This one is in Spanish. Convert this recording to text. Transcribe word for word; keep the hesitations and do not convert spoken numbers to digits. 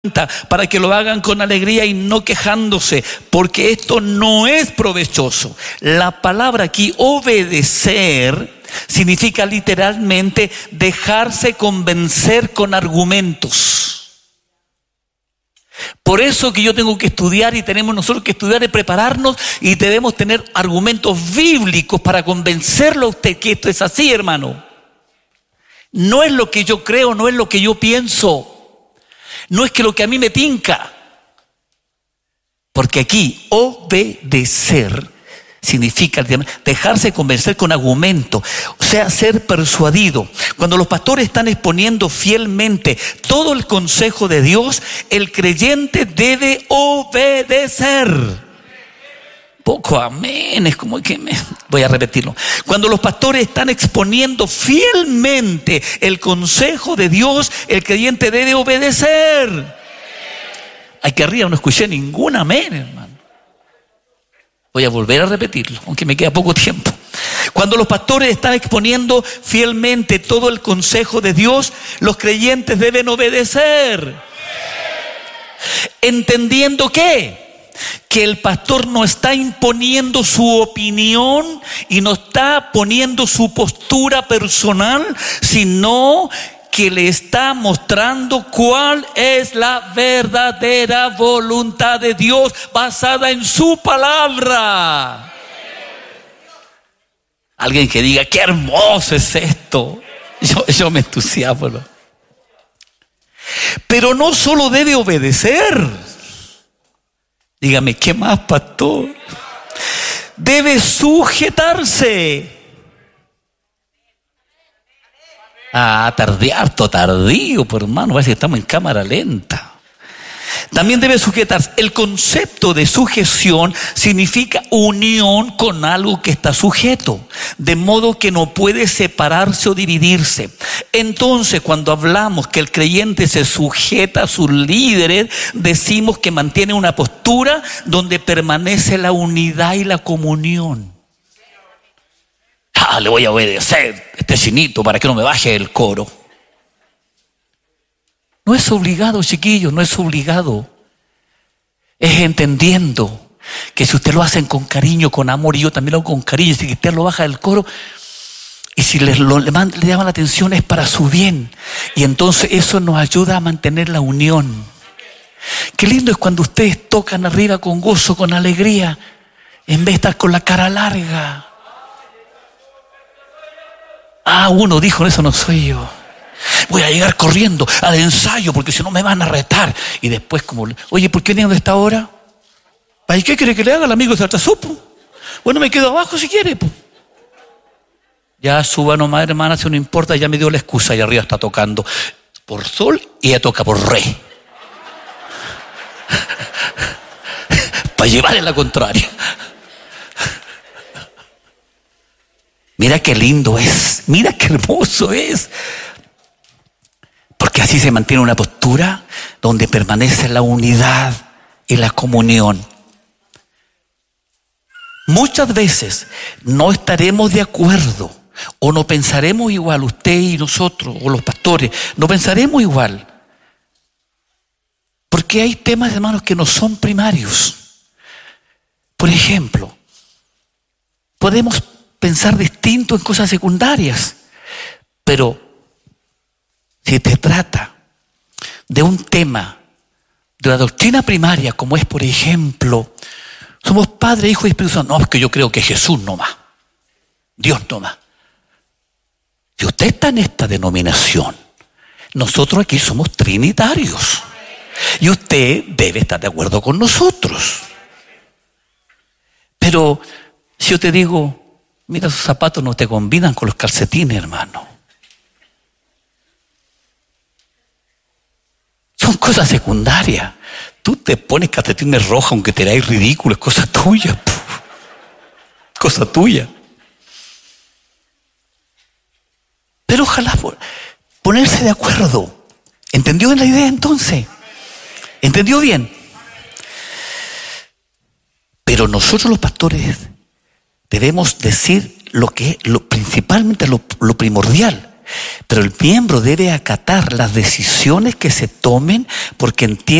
para que lo hagan con alegría y no quejándose, porque esto no es provechoso. La palabra aquí, obedecer, significa literalmente dejarse convencer con argumentos. Por eso que yo tengo que estudiar y tenemos nosotros que estudiar y prepararnos y debemos tener argumentos bíblicos para convencerlo a usted que esto es así, hermano. No es lo que yo creo, no es lo que yo pienso. No es que lo que a mí me tinca. Porque aquí obedecer significa dejarse convencer con argumento, o sea, ser persuadido. Cuando los pastores están exponiendo fielmente todo el consejo de Dios, el creyente debe obedecer. Poco amén, es como que me... Voy a repetirlo. Cuando los pastores están exponiendo fielmente el consejo de Dios, el creyente debe obedecer. Aquí arriba no escuché ningún amén, hermano. Voy a volver a repetirlo, aunque me queda poco tiempo. Cuando los pastores están exponiendo fielmente todo el consejo de Dios, los creyentes deben obedecer. Entendiendo que que el pastor no está imponiendo su opinión y no está poniendo su postura personal, sino que le está mostrando cuál es la verdadera voluntad de Dios basada en su palabra. Alguien que diga, qué hermoso es esto. Yo, yo me entusiasmo, ¿no? Pero no solo debe obedecer. Dígame, ¿qué más, pastor? Debe sujetarse. Ah, tardí, harto tardío, por hermano, parece que estamos en cámara lenta. También debe sujetarse. El concepto de sujeción significa unión con algo que está sujeto, de modo que no puede separarse o dividirse. Entonces, cuando hablamos que el creyente se sujeta a sus líderes, decimos que mantiene una postura donde permanece la unidad y la comunión. Ah, le voy a obedecer este chinito para que no me baje el coro. No es obligado, chiquillos, no es obligado. Es entendiendo que si usted lo hacen con cariño, con amor, y yo también lo hago con cariño, si usted lo baja del coro, y si le, lo, le, le llama la atención es para su bien. Y entonces eso nos ayuda a mantener la unión. Qué lindo es cuando ustedes tocan arriba con gozo, con alegría, en vez de estar con la cara larga. Ah, uno dijo, eso no soy yo. Voy a llegar corriendo al ensayo porque si no me van a retar. Y después como, oye, ¿por qué viene a esta hora? ¿Para qué quiere que le haga el amigo de Saltazupo? Bueno, me quedo abajo si quiere. Po. Ya suba nomás, hermana, si no importa, ya me dio la excusa. Y arriba está tocando por sol y ella toca por re. Para llevarle la contraria. Mira qué lindo es, mira qué hermoso es. Porque así se mantiene una postura donde permanece la unidad y la comunión. Muchas veces no estaremos de acuerdo o no pensaremos igual, usted y nosotros o los pastores, no pensaremos igual. Porque hay temas, hermanos, que no son primarios. Por ejemplo, podemos pensar distinto en cosas secundarias, pero si te trata de un tema de la doctrina primaria, como es, por ejemplo, somos Padre, Hijo y Espíritu Santo. No, es que yo creo que Jesús no más, Dios no más. Si usted está en esta denominación, nosotros aquí somos trinitarios y usted debe estar de acuerdo con nosotros. Pero si yo te digo, mira, esos zapatos no te combinan con los calcetines, hermano. Son cosas secundarias. Tú te pones calcetines rojos aunque te veas ridículo, es cosa tuya. Puf. Cosa tuya. Pero ojalá ponerse de acuerdo. ¿Entendió la idea entonces? ¿Entendió bien? Pero nosotros los pastores debemos decir lo que lo, principalmente lo, lo primordial. Pero el miembro debe acatar las decisiones que se tomen porque entiende